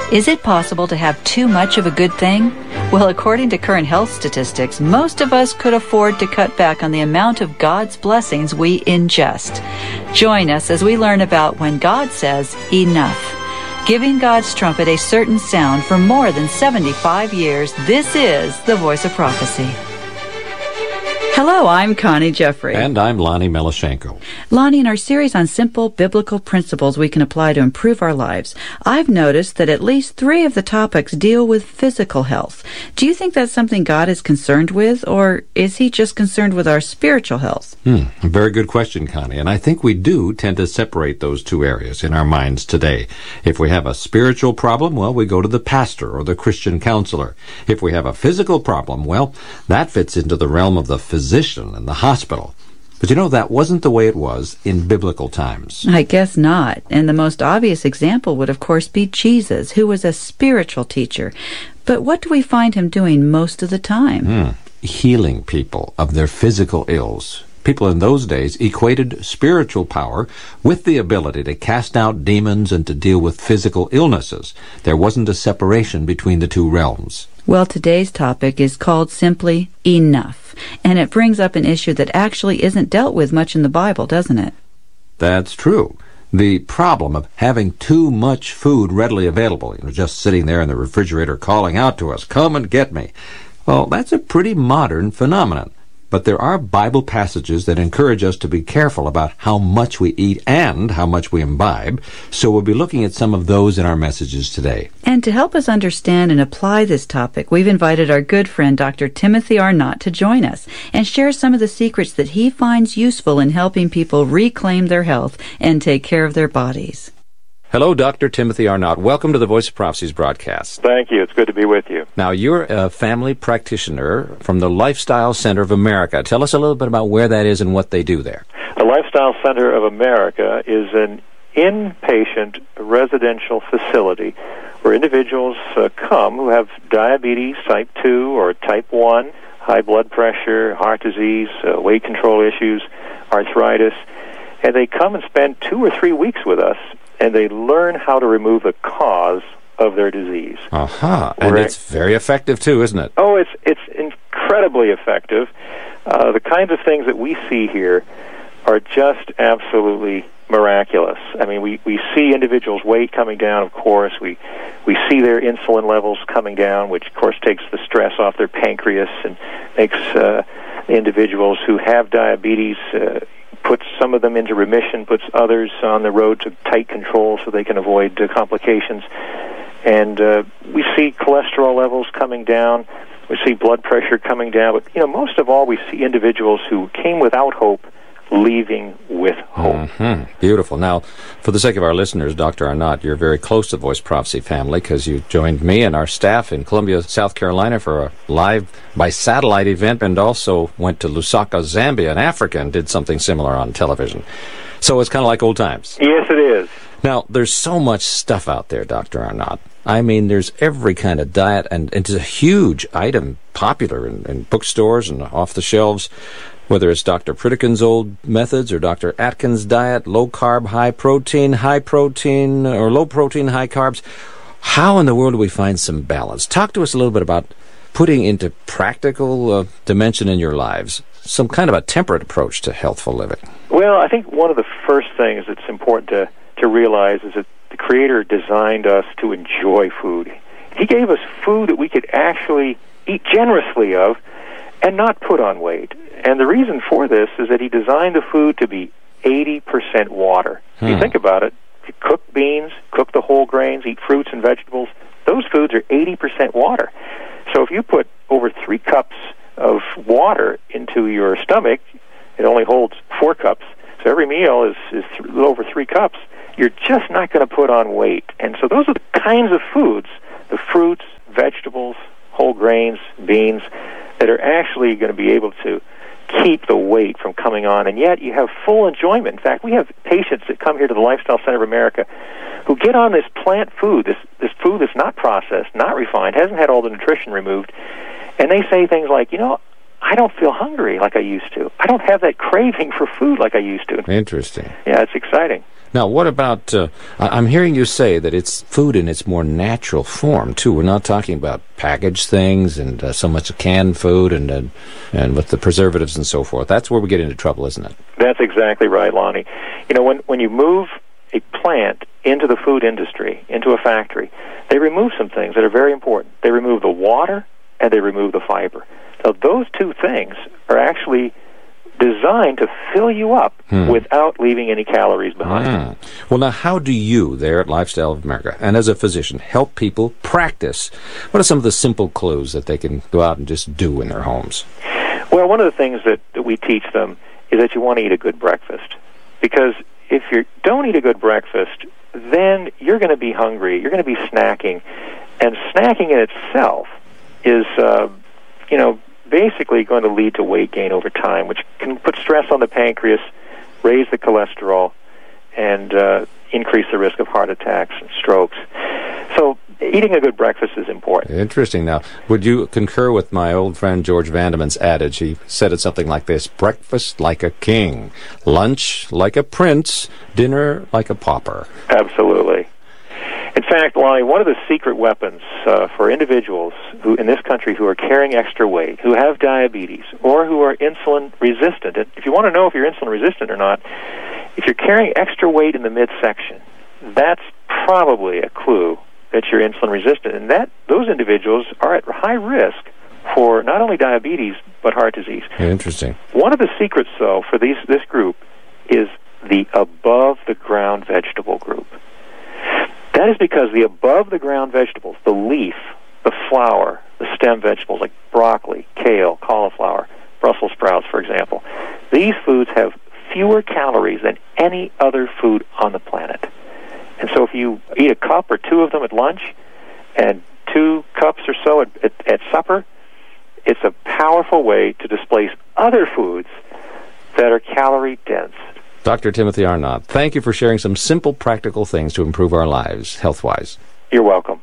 Is it possible to have too much of a good thing? Well, according to current health statistics, most of us could afford to cut back on the amount of God's blessings we ingest. Join us as we learn about when God says, enough. Giving God's trumpet a certain sound for more than 75 years, this is the Voice of Prophecy. Hello, I'm Connie Jeffrey. And I'm Lonnie Melashenko. Lonnie, in our series on simple biblical principles we can apply to improve our lives, I've noticed that at least 3 of the topics deal with physical health. Do you think that's something God is concerned with, or is He just concerned with our spiritual health? A very good question, Connie, and I think we do tend to separate those 2 areas in our minds today. If we have a spiritual problem, well, we go to the pastor or the Christian counselor. If we have a physical problem, well, that fits into the realm of the physician and the hospital. But you know, that wasn't the way it was in biblical times. I guess not. And the most obvious example would, of course, be Jesus, who was a spiritual teacher. But what do we find him doing most of the time? Healing people of their physical ills. People in those days equated spiritual power with the ability to cast out demons and to deal with physical illnesses. There wasn't a separation between the 2 realms. Well, today's topic is called simply enough, and it brings up an issue that actually isn't dealt with much in the Bible, doesn't it? That's true. The problem of having too much food readily available, just sitting there in the refrigerator calling out to us, come and get me. Well, that's a pretty modern phenomenon. But there are Bible passages that encourage us to be careful about how much we eat and how much we imbibe, so we'll be looking at some of those in our messages today. And to help us understand and apply this topic, we've invited our good friend Dr. Timothy Arnott to join us and share some of the secrets that he finds useful in helping people reclaim their health and take care of their bodies. Hello, Dr. Timothy Arnott. Welcome to the Voice of Prophecies broadcast. Thank you. It's good to be with you. Now, you're a family practitioner from the Lifestyle Center of America. Tell us a little bit about where that is and what they do there. The Lifestyle Center of America is an inpatient residential facility where individuals come who have diabetes type 2 or type 1, high blood pressure, heart disease, weight control issues, arthritis, and they come and spend 2 or 3 weeks with us, and they learn how to remove the cause of their disease. And it's very effective, too, isn't it? Oh, it's incredibly effective. The kinds of things that we see here are just absolutely miraculous. I mean, we see individuals' weight coming down, of course. We see their insulin levels coming down, which, of course, takes the stress off their pancreas and makes individuals who have diabetes puts some of them into remission, puts others on the road to tight control so they can avoid complications. And we see cholesterol levels coming down. We see blood pressure coming down. But, most of all, we see individuals who came without hope leaving with hope. Beautiful. Now, for the sake of our listeners, Dr. Arnott, you're very close to the Voice Prophecy family because you joined me and our staff in Columbia, South Carolina for a live by satellite event, and also went to Lusaka, Zambia in Africa and did something similar on television. So it's kind of like old times. Yes, it is. Now, there's so much stuff out there, Dr. Arnott. I mean, there's every kind of diet, and it's a huge item, popular in bookstores and off the shelves. Whether it's Dr. Pritikin's old methods or Dr. Atkins' diet, low-carb, high-protein, or low-protein, high carbs, how in the world do we find some balance? Talk to us a little bit about putting into practical dimension in your lives some kind of a temperate approach to healthful living. Well, I think one of the first things that's important to realize is that the Creator designed us to enjoy food. He gave us food that we could actually eat generously of and not put on weight. And the reason for this is that He designed the food to be 80% water. If you think about it, if you cook beans, cook the whole grains, eat fruits and vegetables, those foods are 80% water. So if you put over 3 cups of water into your stomach, it only holds 4 cups. So every meal is a little over 3 cups. You're just not going to put on weight. And so those are the kinds of foods, the fruits, vegetables, whole grains, beans, that are actually going to be able to keep the weight from coming on, and yet you have full enjoyment. In fact, we have patients that come here to the Lifestyle Center of America who get on this plant food, this food that's not processed, not refined, hasn't had all the nutrition removed, and they say things like, I don't feel hungry like I used to. I don't have that craving for food like I used to. Interesting. Yeah, it's exciting. Now, what about, I'm hearing you say that it's food in its more natural form, too. We're not talking about packaged things and so much canned food and with the preservatives and so forth. That's where we get into trouble, isn't it? That's exactly right, Lonnie. You know, when you move a plant into the food industry, into a factory, they remove some things that are very important. They remove the water and they remove the fiber. So those two things are actually designed to fill you up without leaving any calories behind. Well, now, how do you, there at Lifestyle of America, and as a physician, help people practice? What are some of the simple clues that they can go out and just do in their homes? Well, one of the things that we teach them is that you want to eat a good breakfast. Because if you don't eat a good breakfast, then you're going to be hungry, you're going to be snacking, and snacking in itself is, basically going to lead to weight gain over time, which can put stress on the pancreas, raise the cholesterol, and increase the risk of heart attacks and strokes. So eating a good breakfast is important. Interesting. Now, would you concur with my old friend George Vandemann's adage? He said it something like this: breakfast like a king, lunch like a prince, dinner like a pauper. Absolutely. In fact, Lonnie, one of the secret weapons for individuals who in this country who are carrying extra weight, who have diabetes, or who are insulin resistant, and if you want to know if you're insulin resistant or not, if you're carrying extra weight in the midsection, that's probably a clue that you're insulin resistant, and that those individuals are at high risk for not only diabetes but heart disease. Interesting. One of the secrets, though, for this group is the above-the-ground vegetable group. That is because the above-the-ground vegetables, the leaf, the flower, the stem vegetables like broccoli, kale, cauliflower, Brussels sprouts, for example, these foods have fewer calories than any other food on the planet. And so if you eat a cup or two of them at lunch and 2 cups or so at supper, it's a powerful way to displace other foods that are calorie-dense. Dr. Timothy Arnott, thank you for sharing some simple, practical things to improve our lives, health-wise. You're welcome.